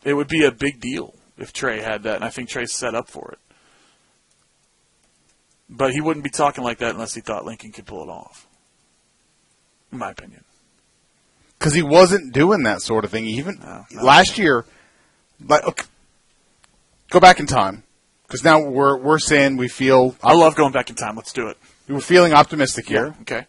It would be a big deal if Trey had that, and I think Trey's set up for it. But he wouldn't be talking like that unless he thought Lincoln could pull it off, in my opinion. Because he wasn't doing that sort of thing. Even last year, okay, go back in time. Because now we're saying we feel... I love going back in time. Let's do it. We're feeling optimistic here. Yeah, okay.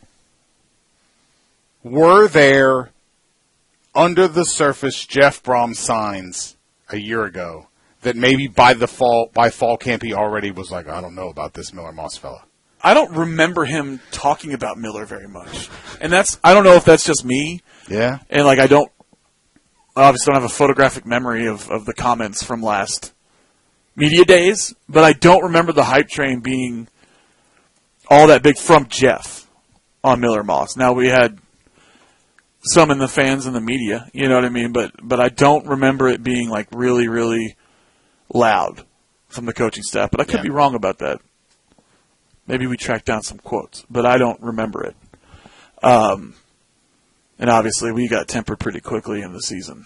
Were there, under the surface, Jeff Brom signs a year ago that maybe by fall camp he already was like, I don't know about this Miller Moss fella? I don't remember him talking about Miller very much. And I don't know if that's just me. Yeah. And I obviously don't have a photographic memory of the comments from last media days, but I don't remember the hype train being all that big from Jeff on Miller Moss. Now, we had some in the fans and the media, you know what I mean? But I don't remember it being really, really loud from the coaching staff. But I could be wrong about that. Maybe we tracked down some quotes, but I don't remember it. And obviously, we got tempered pretty quickly in the season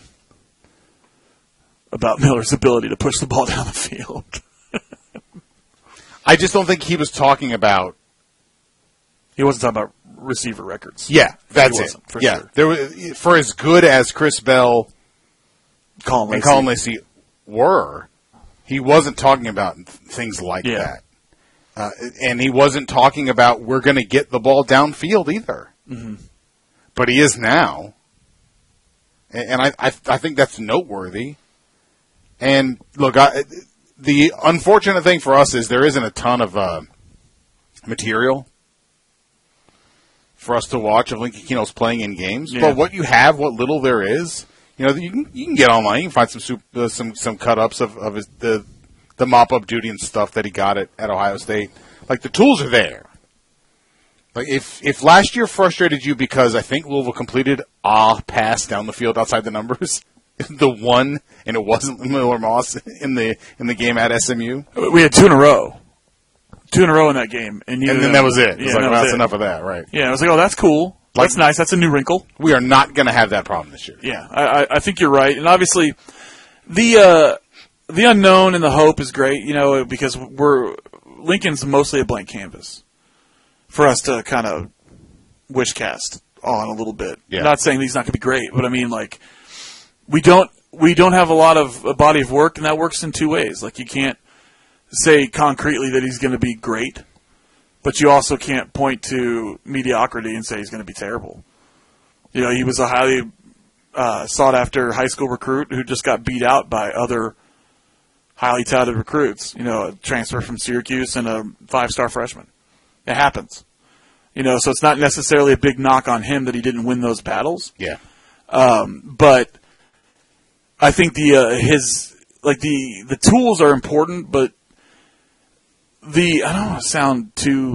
about Miller's ability to push the ball down the field. I just don't think he was talking about... He wasn't talking about receiver records. Yeah, that's it. For sure. There was, for as good as Chris Bell and Colin Lacey were, he wasn't talking about things like that. And he wasn't talking about we're going to get the ball downfield either. Mm-hmm. But he is now. And I think that's noteworthy. And look, the unfortunate thing for us is there isn't a ton of material for us to watch of Lincoln Keno's playing in games. Yeah. But what you have, what little there is, you can get online. You can find some cut-ups of the mop-up duty and stuff that he got at Ohio State. The tools are there. If last year frustrated you because I think Louisville completed a pass down the field outside the numbers, the one, and it wasn't Miller Moss in the game at SMU. We had two in a row in that game, and then that was it. It was that's it. Enough of that, right? Yeah, I was like, oh, that's cool. That's nice. That's a new wrinkle. We are not going to have that problem this year. Yeah, I think you're right, and obviously the unknown and the hope is great, because Lincoln's mostly a blank canvas for us to kind of wish cast on a little bit. Yeah. Not saying he's not going to be great, but I mean, we don't have a body of work, and that works in two ways. You can't say concretely that he's going to be great, but you also can't point to mediocrity and say he's going to be terrible. He was a highly sought-after high school recruit who just got beat out by other highly touted recruits. A transfer from Syracuse and a 5-star freshman. It happens. So it's not necessarily a big knock on him that he didn't win those battles. Yeah. But I think the tools are important, but I don't want to sound too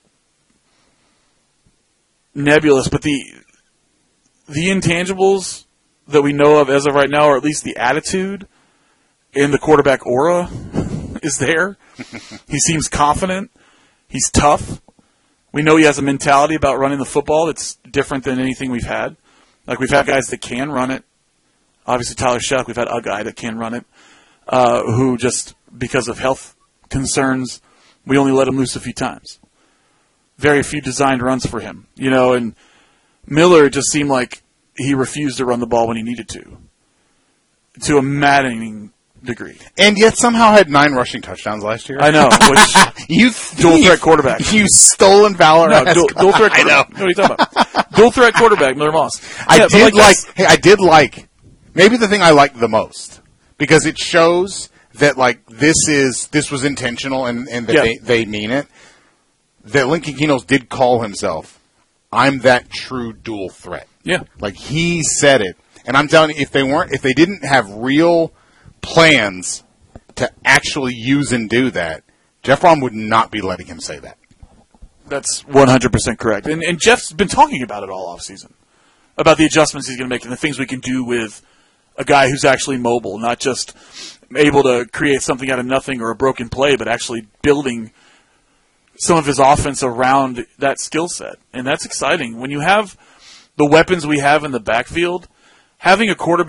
nebulous, but the intangibles that we know of as of right now, or at least the attitude and the quarterback aura is there. He seems confident. He's tough. We know he has a mentality about running the football that's different than anything we've had. We've had guys that can run it. Obviously, Tyler Shuck, we've had a guy that can run it, who just, because of health concerns, we only let him loose a few times. Very few designed runs for him. And Miller just seemed like he refused to run the ball when he needed to a maddening degree. And yet somehow had 9 rushing touchdowns last year. I know. Dual threat quarterback. You stolen valor. No, dual threat quarterback. I know. What are you talking about? Dual threat quarterback, Miller Moss. I did like, maybe the thing I liked the most, because it shows that this was intentional and that they mean it. That Lincoln Keno's did call himself, I'm that true dual threat. Yeah. He said it. And I'm telling you, if they didn't have real plans to actually use and do that, Jeff Brom would not be letting him say that. That's 100% correct. And Jeff's been talking about it all offseason, about the adjustments he's going to make and the things we can do with a guy who's actually mobile, not just able to create something out of nothing or a broken play, but actually building some of his offense around that skill set. And that's exciting. When you have the weapons we have in the backfield, having a quarterback